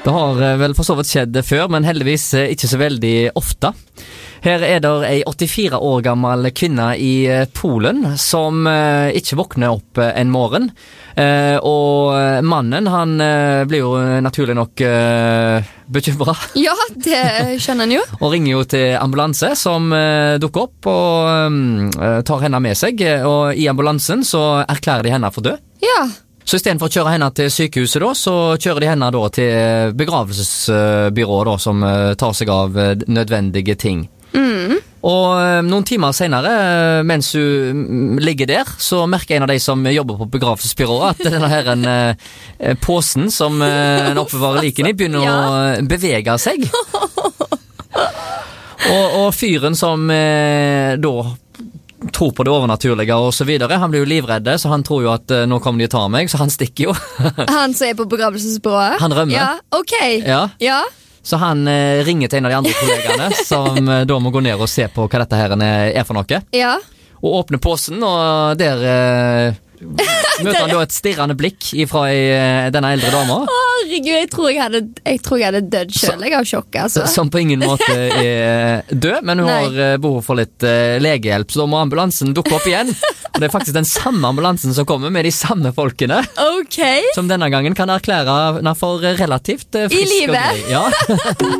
Det har vel for så vidt skjedd før, men heldigvis ikke så veldig ofte. Her det ei 84 år gammel kvinne i Polen som ikke våkner opp en morgen. Og mannen, han blir jo naturlig nok bekymret. Ja, det skjønner han jo. Og ringer jo til ambulanse som dukker opp og tar henne med seg. Og i ambulansen så erklærer de henne for død. Ja. Så i stedet for å kjøre henne til sykehuset da, så kjører de henne da til begravelsesbyrået da, som tar seg av nødvendige ting. Og noen timer senere, mens hun ligger der, så merker en av de som jobber på begravelsesbyrået at denne her påsen som den oppbevarer liken i begynner å bevege seg. Og fyren som da tror på det overnaturlige og så videre, han blir jo livredde, så han tror jo at nå kommer de å ta meg, så han stikker jo. Han som på begravelsesbyrået? Han rømmer. Ja, ok. Ja. Så han ringer til en av de andre kollegene som da må gå ned og se på hva dette her for noe. Ja. Og åpne posen, og der møter han da et stirrende blikk fra denne eldre dama. Herregud, jeg tror jeg hadde dødd selv av sjokk, altså. Som på ingen måte død, men hun har behov for litt legehjelp, så da må ambulansen dukke opp igjen. Og det faktisk den samme ambulansen som kommer med de samme folkene. Ok. Som denne gangen kan erklære henne for relativt frisk I livet. og grei. Ja.